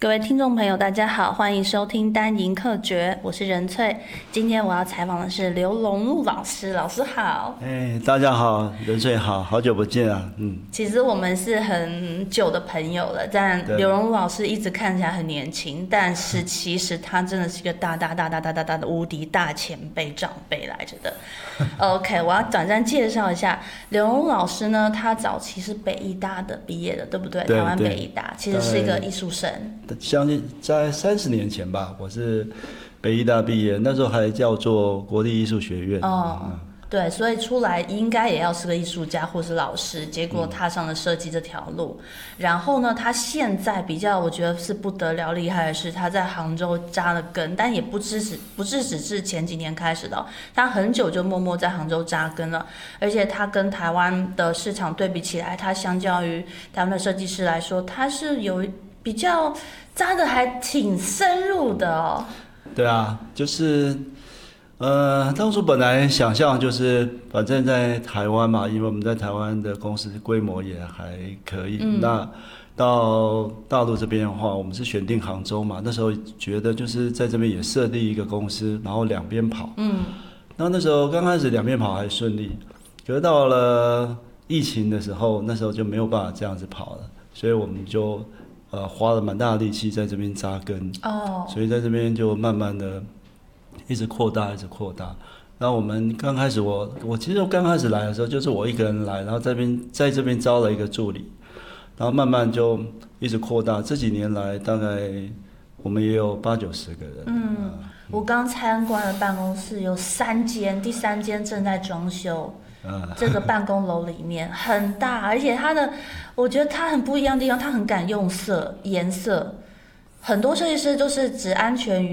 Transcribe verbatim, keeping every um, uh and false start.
各位听众朋友，大家好，欢迎收听单营客诀，我是任翠。今天我要采访的是刘荣禄老师，老师好。 哎，大家好，任翠好，好久不见啊，嗯。 其实我们是很久的朋友了，但刘荣禄老师一直看起来很年轻，但是其实他真的是一个大大大大大大大的无敌大前辈长辈来着的。OK， 我要短暂介绍一下刘荣禄老师呢，他早期是北艺大的毕业的，对不对？ 对台湾北艺大其实是一个艺术生。 相信在三十年前吧，我是北艺大毕业，那时候还叫做国立艺术学院。 哦， 嗯、 对，所以出来应该也要是个艺术家或是老师，结果踏上了设计这条路。嗯、然后呢，他现在比较我觉得是不得了厉害的是，他在杭州扎了根，但也不只是不是只是前几年开始的、哦，他很久就默默在杭州扎根了，而且他跟台湾的市场对比起来，他相较于台湾的设计师来说，他是有比较扎的还挺深入的哦。 对啊，就是，呃，当初本来想象就是，反正在台湾嘛，因为我们在台湾的公司规模也还可以。嗯、那到大陆这边的话，我们是选定杭州嘛，那时候觉得就是在这边也设立一个公司，然后两边跑。嗯。那那时候刚开始两边跑还顺利，可是到了疫情的时候，那时候就没有办法这样子跑了，所以我们就。呃，花了蛮大的力气在这边扎根，哦，所以在这边就慢慢的一直扩大，一直扩大。那我们刚开始我，我我其实我刚开始来的时候，就是我一个人来，然后这边在这边招了一个助理，然后慢慢就一直扩大。这几年来，大概我们也有八九十个人。 嗯，呃、我刚参观的办公室有三间，第三间正在装修。这个办公楼里面很大，而且它的，我觉得它很不一样的地方，它很敢用色、颜色。很多设计师都是只安全于